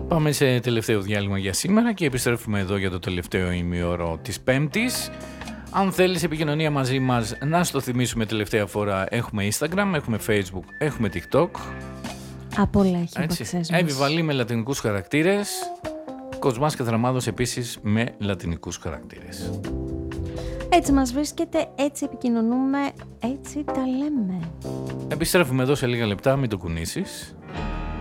Πάμε σε τελευταίο διάλειμμα για σήμερα και επιστρέφουμε εδώ για το τελευταίο ημίωρο της Πέμπτης. Αν θέλεις επικοινωνία μαζί μας, να στο θυμίσουμε τελευταία φορά, έχουμε Instagram, έχουμε Facebook, έχουμε TikTok. Από όλα έχει επαξές μας. Εύη με λατινικούς χαρακτήρες, Κοσμάς και Θραμάδος επίσης με λατινικούς χαρακτήρες. Έτσι μας βρίσκεται, έτσι επικοινωνούμε, έτσι τα λέμε. Επιστρέφουμε εδώ σε λίγα λεπτά, μην το κουνήσεις.